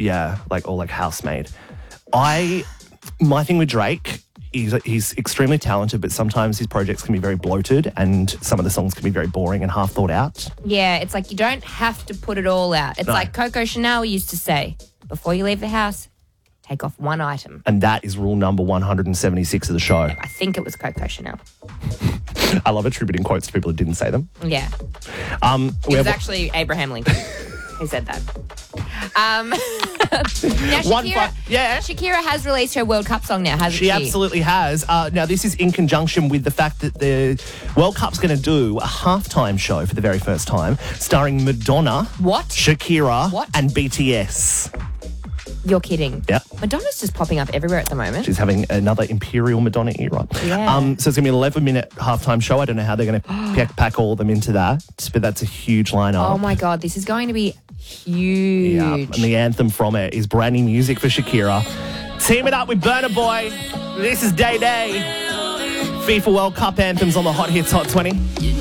Yeah, like house-made. My thing with Drake is he's extremely talented, but sometimes his projects can be very bloated and some of the songs can be very boring and half thought out. Yeah, it's like you don't have to put it all out. It's like Coco Chanel used to say, before you leave the house, take off one item. And that is rule number 176 of the show. I think it was Coco Chanel. I love attributing quotes to people who didn't say them. Yeah. It was actually Abraham Lincoln who said that. Now Shakira has released her World Cup song now, hasn't she? She absolutely has. Now, this is in conjunction with the fact that the World Cup's going to do a halftime show for the very first time, starring Madonna, Shakira, and BTS. You're kidding. Yeah. Madonna's just popping up everywhere at the moment. She's having another Imperial Madonna era. Yeah. So it's going to be an 11-minute halftime show. I don't know how they're going to pack all of them into that, but that's a huge lineup. Oh, my God. This is going to be huge. Yeah. And the anthem from it is brand new music for Shakira. Team it up with Burna Boy. This is Day Day. FIFA World Cup anthems on the Hot Hits Hot 20.